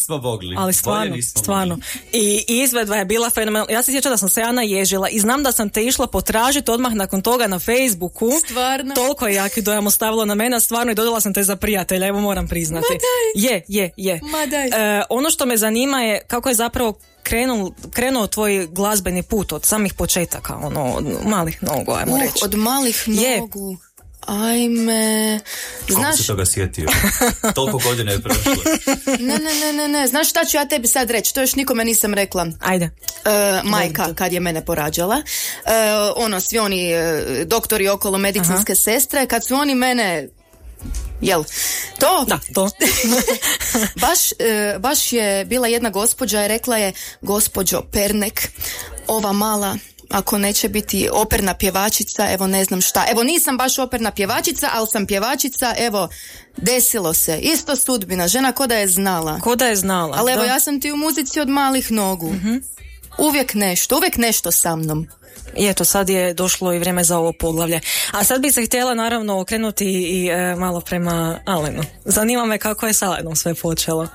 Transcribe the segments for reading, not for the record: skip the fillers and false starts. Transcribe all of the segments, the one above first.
nismo mogli. Ali stvarno. I izvedba je bila fenomenalna. Ja se sjećam da sam se ja naježila i znam da sam te išla potražiti odmah nakon toga na Facebooku. Stvarno? Toliko je jaki dojam ostavilo na mene, stvarno, i dodala sam te za prijatelja, evo moram priznati. Ma daj. Je. Ma daj. Ono što me zanima je kako je zapravo krenuo tvoj glazbeni put od samih početaka, od malih nogu, ajmo reći. Od malih nogu. Ajme. Kako se toga sjetio? Toliko godina je prošlo. Ne. Znaš šta ću ja tebi sad reći? To još nikome nisam rekla. Ajde. Majka kad je mene porađala. Svi oni doktori okolo, medicinske sestre, kad su oni mene... Jel? To? Da, to. Baš je bila jedna gospođa i rekla je: gospođo Pernek, ova mala, ako neće biti operna pjevačica, evo ne znam šta. Evo nisam baš operna pjevačica, ali sam pjevačica, evo desilo se. Isto sudbina, žena ko da je znala. Ali evo, ja sam ti u muzici od malih nogu. Mm-hmm. Uvijek nešto sa mnom. I eto, sad je došlo i vrijeme za ovo poglavlje. A sad bih se htjela naravno okrenuti i malo prema Alenu. Zanima me kako je s Alenom sve počelo.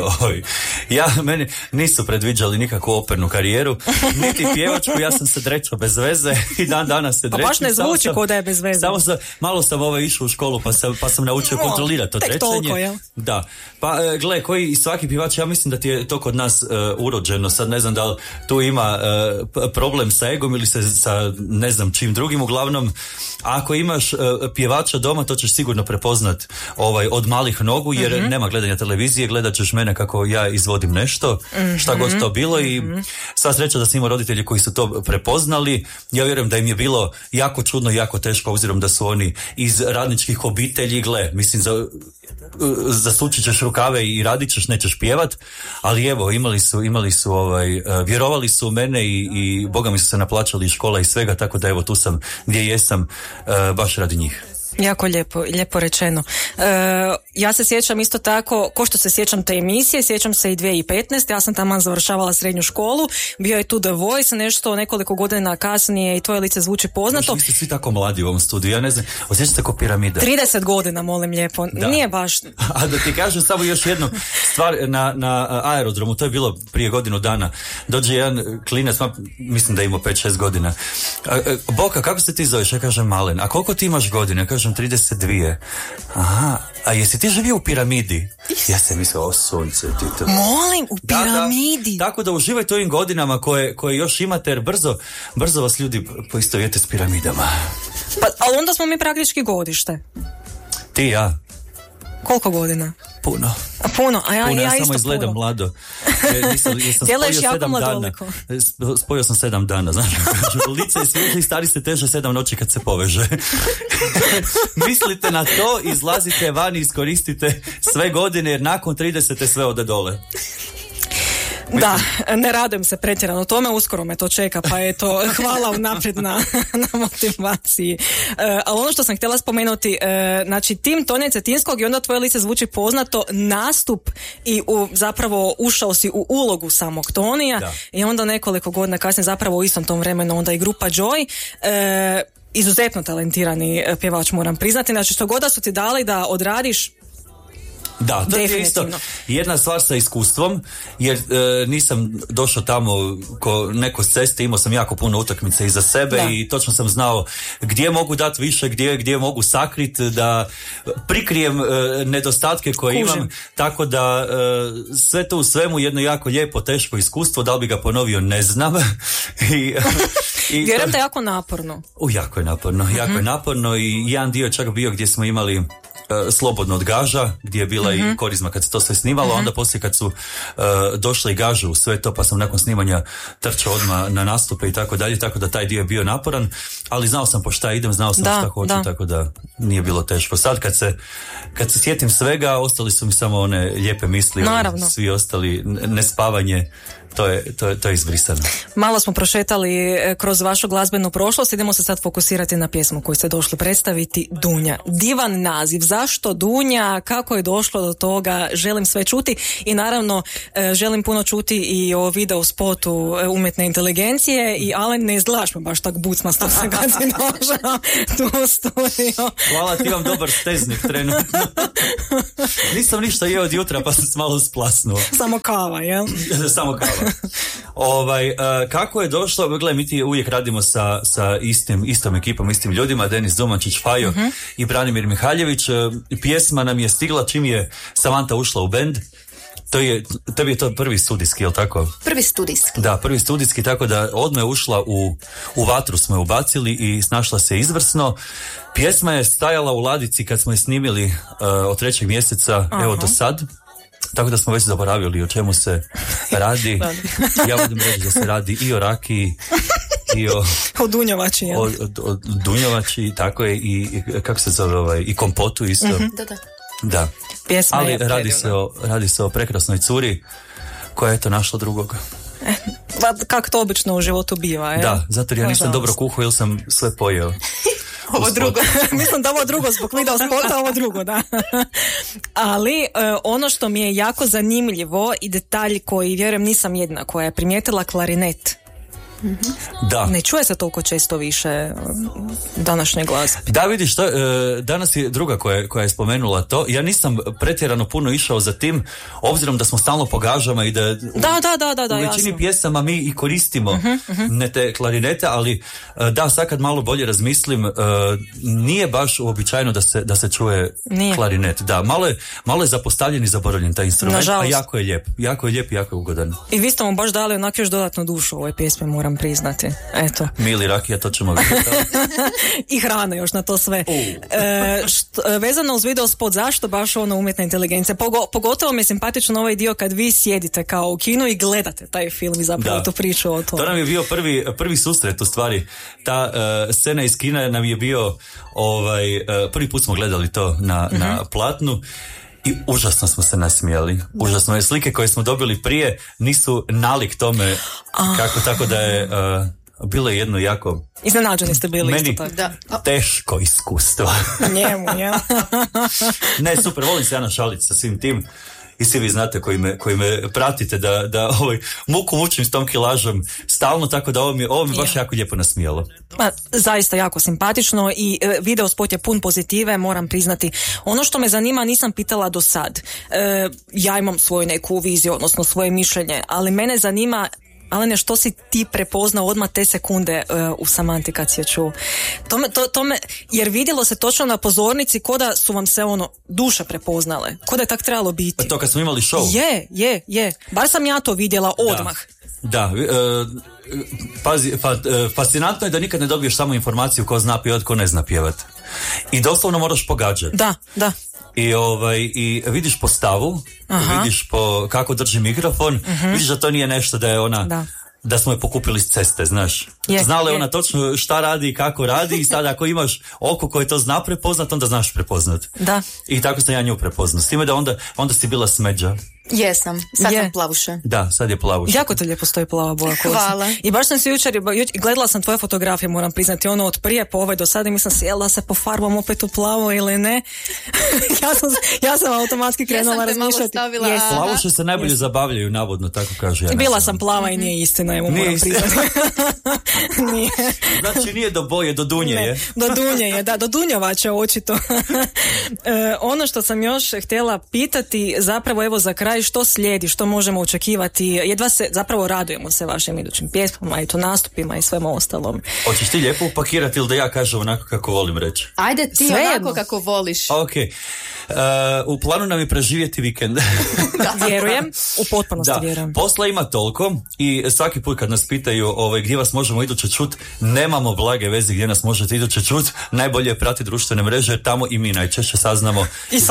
Meni nisu predviđali nikakvu opernu karijeru, niti pjevačku, ja sam se drečao bez veze i dan danas se drečim. A baš ne zvuči ko da je bez veze. Malo sam išao u školu pa sam naučio kontrolirati to drečanje. Toliko, ja. Da. Pa gle, koji svaki pjevač, ja mislim da ti je to kod nas urođeno. Sad ne znam da li tu ima problem sa egom ili sa ne znam čim drugim, uglavnom ako imaš pjevača doma, to ćeš sigurno prepoznat od malih nogu, jer nema gledanja televizije, gledat ćeš mene kako ja izvodim nešto, šta god to bilo, i sva sreća da sam imao roditelji koji su to prepoznali. Ja vjerujem da im je bilo jako čudno i jako teško, obzirom da su oni iz radničkih obitelji. Gle, mislim, zasučit ćeš rukave i radit ćeš, nećeš pjevat, ali evo, imali su vjerovali su u mene i Boga mi su se naplaćali iz škola i svega, tako da evo, tu sam gdje jesam baš radi njih. Jako lijepo rečeno. Ja se sjećam isto tako, ko što se sjećam te emisije, sjećam se i 2015. Ja sam tamo završavala srednju školu, bio je tu The Voice, nekoliko godina kasnije i tvoje lice zvuči poznato. Vi ste svi tako mladi u ovom studiju, ja ne znam, osjećate kao piramida. 30 godina, molim lijepo, da. Nije baš. A da ti kažem samo još jednu stvar, na aerodromu, to je bilo prije godinu dana, dođe jedan klinac, mislim da ima 5-6 godina. Boka, kako se ti zoveš? Ja kažem Malen. A koliko ti imaš godina? Ja kažem 32. Aha, a jesi ti živio u piramidi? Ja sam mislio, sunce ti to. Molim, u piramidi? Da, tako da uživajte ovim godinama koje još imate, jer brzo vas ljudi poistovjete s piramidama. Pa, ali onda smo mi praktički godište. Ti ja. Koliko godina? Puno. A ja samo isto izgledam puno. Mlado. Djeluješ jako mladoliko. Spojio sam 7 dana, znaš. Lice je svježe i stari se teže 7 noći kad se poveže. Mislite na to, izlazite van i iskoristite sve godine, jer nakon 30 sve ode dole. Da, ne radujem se pretjerano tome, uskoro me to čeka, pa eto, hvala unaprijed na motivaciji. Ali ono što sam htjela spomenuti, znači tim Tonija Cetinskog i onda tvoje lice zvuči poznato, nastup i zapravo ušao si u ulogu samog Tonija, da. I onda nekoliko godina kasnije, zapravo u istom tom vremenu, onda i grupa Joy, izuzetno talentirani pjevač, moram priznati, znači što god da su ti dali da odradiš. Da, to je isto jedna stvar sa iskustvom, jer nisam došao tamo ko neko s ceste, imao sam jako puno utakmica iza sebe, da. I točno sam znao gdje mogu dati više, gdje mogu sakriti, da prikrijem nedostatke koje imam, tako da sve to u svemu jedno jako lijepo, teško iskustvo, da li bi ga ponovio ne znam. Vjerujem da je jako naporno. Jako je naporno i jedan dio čak bio gdje smo imali slobodno od gaža, gdje je bila i Korizma kad se to sve snimalo, onda poslije kad su došle i gaže u sve to, pa sam nakon snimanja trčao odmah na nastupe i tako dalje, tako da taj dio je bio naporan, ali znao sam po šta idem, znao sam šta hoću, tako da nije bilo teško. Sad kad se sjetim svega, ostali su mi samo one lijepe misli, svi ostali, nespavanje, to je izbrisano. Malo smo prošetali kroz vašu glazbenu prošlost, idemo se sad fokusirati na pjesmu koju ste došli predstaviti, Dunja. Divan naziv, zašto Dunja, kako je došlo do toga, želim sve čuti i naravno želim puno čuti i o video spotu umjetne inteligencije i Alen, ne izgledaš me baš tak bucmasto se kad si došao tu u studio. Hvala, ti vam dobar steznik trenutno. Nisam ništa jeo od jutra pa sam se malo splasnuo. Samo kava, jel? Samo kava. Kako je došlo, gledaj, mi ti uvijek radimo sa istom ekipom, istim ljudima, Denis Domančić, Fajo i Branimir Mihaljević. Pjesma nam je stigla čim je Samanta ušla u bend. Tebi je to prvi studijski, jel tako? Prvi studijski. Da, prvi studijski, tako da odmah je ušla u vatru, smo je ubacili i snašla se izvrsno. Pjesma je stajala u ladici kad smo je snimili od 3. mjeseca, evo do sad. Tako da smo već zaboravili o čemu se radi. Ja vodim reći da se radi i o rakiji, i o Dunjovači, jel? O Dunjovači, tako je, i kako se zove, i kompotu isto. Da. Pjesma ali je radi se o prekrasnoj curi koja je to našla drugog. Kako to obično u životu biva, je? Da, zato ja nisam dobro kuhao ili sam sve pojeo. Ovo drugo. Mislim da ovo drugo zbog video spota, ovo drugo, da. Ali ono što mi je jako zanimljivo i detalj koji, vjerujem, nisam jedna koja je primijetila, klarinet. Da. Ne čuje se toliko često više današnje glazbe. Da, vidiš, danas je druga koja je spomenula to. Ja nisam pretjerano puno išao za tim, obzirom da smo stalno po gažama i da u većini jasno. pjesama mi i koristimo ne te klarinete, ali da, sad kad malo bolje razmislim, nije baš uobičajeno da se čuje klarinet. Da, malo je zapostavljen i zaboravljen taj instrument, nažalost. A jako je lijep i jako je ugodan. I vi ste mu baš dali onako još dodatnu dušu u ovoj pjesmi, moram priznati. Eto. Mili rakija, to ćemo vidjeti. I hrana još na to sve. Vezano uz video spot, zašto baš ono umjetna inteligencija? Pogotovo mi je simpatično ovaj dio kad vi sjedite kao u kinu i gledate taj film i zapravo tu priču o tome. To nam je bio prvi susret, u stvari. Ta scena iz kina nam je bio prvi put smo gledali to na platnu. I užasno smo se nasmijali. Užasno je, slike koje smo dobili prije nisu nalik tome kako, tako da je bilo jedno jako... Iznenađeni ste bili meni isto tako. Teško iskustvo. Njemu, ja. Ne, super, volim se ja našaliti sa svim tim. I svi vi znate koji me pratite da muku mučim s tom kilažom stalno, tako da ovo mi baš jako lijepo nasmijalo. Zaista jako simpatično i video spot je pun pozitive, moram priznati. Ono što me zanima, nisam pitala do sad. Ja imam svoju neku viziju, odnosno svoje mišljenje, ali mene zanima, Alene, što si ti prepoznao odmah te sekunde u Samanti kad si je čuo? Jer vidjelo se točno na pozornici ko da su vam se duše prepoznale. Ko da je tak trebalo biti. To kad smo imali show? Je. Bar sam ja to vidjela odmah. Da. Pazi, fascinantno je da nikad ne dobiješ samo informaciju ko zna pjevat, ko ne zna pjevat. I doslovno moraš pogađati. Da. I vidiš po stavu, vidiš po kako drži mikrofon, vidiš da to nije nešto da je ona... Da smo je pokupili s ceste, znaš. Znala je ona točno šta radi i kako radi i sad ako imaš oko koje to zna prepoznat, onda znaš prepoznat. Da. I tako sam ja nju prepoznat. S time da onda si bila smeđa. Jesam, sad sam plavuša. Da, sad je plavuša. Jako te lijepo stoji plava boja kosa. Hvala. I baš sam se jučer, gledala sam tvoje fotografije, moram priznati, od prije po ovaj do sada i mislim se, jel da se pofarbam opet u plavo ili ne. ja sam automatski krenula razmišljati. Plavuše se najbolje zabavljaju, navodno, tako kaže. Bila sam plava i nije istina, evo moram priznati. Nije. Znači nije do boje, do dunje je. Do dunje je, da, do dunjovača očito. Ono što sam još htjela pitati, zapravo evo za kraj, što slijedi, što možemo očekivati, jedva se, zapravo radujemo se vašim idućim pjesmama i to nastupima i svemu ostalom. Hoćeš ti lijepo upakirati ili da ja kažem onako kako volim reći? Ajde ti sve onako jedno. Kako voliš. Ok. U planu nam je preživjeti vikend. Vjerujem, u potpunosti vjerujem. Posla ima toliko i svaki put kad nas pitaju gdje vas možemo iduće čut, nemamo blage veze gdje nas možete iduće čut, najbolje je pratiti društvene mreže, jer tamo i mi najčešće saznamo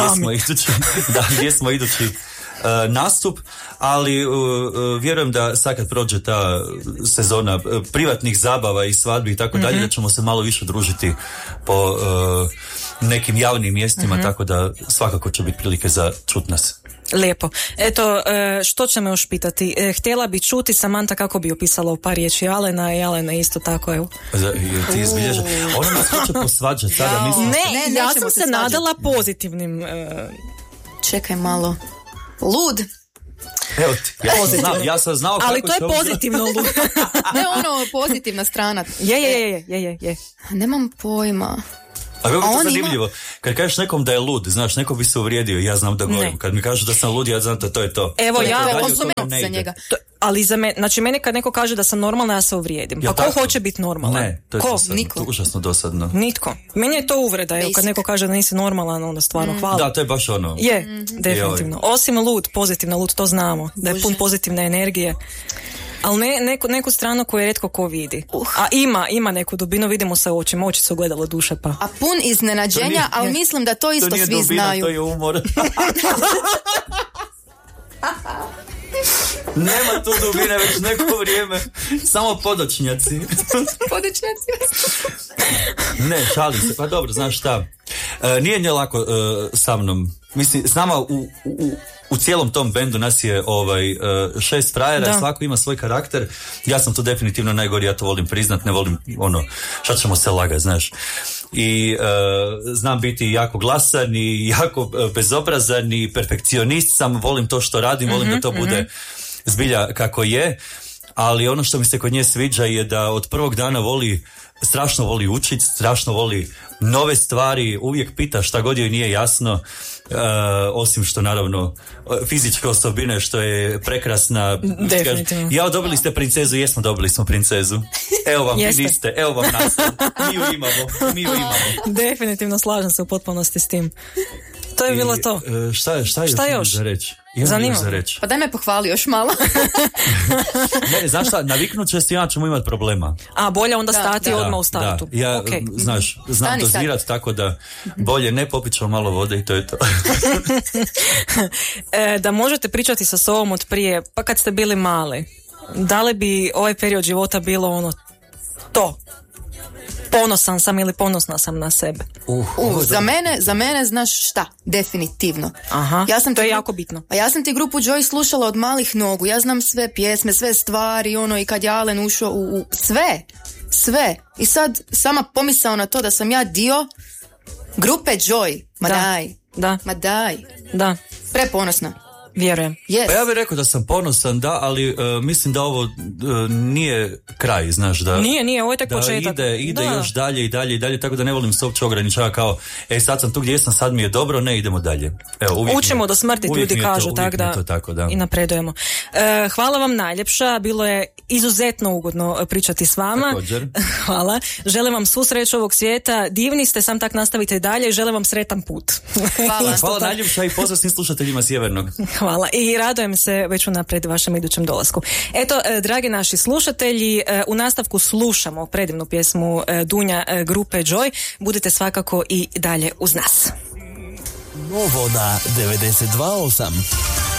gdje smo idući nastup, ali vjerujem da sad kad prođe ta sezona privatnih zabava i svadbi i tako dalje, da ćemo se malo više družiti po nekim javnim mjestima, tako da svakako će biti prilike za čut nas. Lijepo. Eto, što će me još pitati? Htjela bi čuti, Samanta, kako bi opisala u par riječi Alena, i Alena isto tako, evo. Ti izbilježa. Ona nas hoće posvađati sada, mislim. Ne, ja sam se nadala pozitivnim. Čekaj malo. Lud. Evo ti, ja sam znao kako ali to je pozitivno lud. Ne, ono, pozitivna strana. Je. Nemam pojma. A kako je to zanimljivo? Kad kažeš nekom da je lud, znaš, neko bi se uvrijedio, ja znam da govorim. Kad mi kažu da sam lud, ja znam da to je to. Evo, ja kompliment za njega. Ali za mene, znači meni kad neko kaže da sam normalna, ja se uvrijedim. Pa ko hoće biti normalan? Ne, to je dosadno. Niko. To je užasno dosadno. Nitko. Meni je to uvreda, evo, kad neko kaže da nisi normalan, onda stvarno hvala. Da, to je baš ono. Je, definitivno. Osim lud, pozitivno lud, to znamo. Da je pun pozitivne energije. Ali neku stranu koju je rijetko ko vidi. A ima neku dubinu, vidimo sa očima, oči su gledalo duše, pa. A pun iznenađenja, ali mislim da to isto svi dubina, znaju. To je umor. Nema tu dubine već neko vrijeme. Samo podočnjaci. Ne, šalim se. Pa dobro, znaš šta. Nije nje lako sa mnom. Mislim, s nama u cijelom tom bendu nas je 6 frajera, svako ima svoj karakter. Ja sam tu definitivno najgori, ja to volim priznat, ne volim šta ćemo se lagat, znaš. I znam biti jako glasan i jako bezobrazan i perfekcionist sam, volim to što radim, volim da to bude zbilja kako je, ali ono što mi se kod nje sviđa je da od prvog dana strašno voli učiti, strašno voli nove stvari, uvijek pita šta god joj nije jasno, osim što naravno fizičke osobine, što je prekrasna. Definitivno. Ja, dobili ste princezu, dobili smo princezu. Evo vam, vi niste, evo vam nastav. Mi ju imamo. Definitivno, slažem se u potpunosti s tim. To je bilo to. Šta još za reći? Zanima. Pa daj me pohvali još malo. Ne, znaš šta, naviknut će se, ćemo imati problema. A bolje onda stati odmah u startu. Da. Ja, znaš, znam dozirat, tako da bolje ne, popit ćemo malo vode i to je to. Da možete pričati sa sobom od prije, pa kad ste bili mali, da li bi ovaj period života bilo to? Ponosan sam ili ponosna sam na sebe. Za mene znaš šta? Definitivno. Aha, to je jako bitno. A ja sam ti grupu Joy slušala od malih nogu. Ja znam sve pjesme, sve stvari, i kad je Alen ušao u sve. I sad sama pomisao na to da sam ja dio grupe Joy. Ma daj. Da. Preponosna. Vjerujem. Yes. Pa ja bih rekao da sam ponosan, da, ali mislim da ovo nije kraj, znaš, da nije, ovo je tek početak. Ide još dalje, tako da ne volim se uopće ograničavati kao, sad sam tu gdje sam, sad mi je dobro, ne, idemo dalje. Evo, učimo do smrti, ljudi kažu, tako da. I napredujemo. Hvala vam najljepša, bilo je izuzetno ugodno pričati s vama. Također. Hvala. Želim vam svu sreću ovog svijeta, divni ste, sam tak nastavite dalje i želim vam sretan put. Hvala najljepša i pozdrav svim slušateljima Sjevernog. Hvala i radujem se već unaprijed vašem idućem dolasku. Eto, dragi naši slušatelji, u nastavku slušamo predivnu pjesmu Dunja grupe Joy. Budite svakako i dalje uz nas. Novo na 92.8.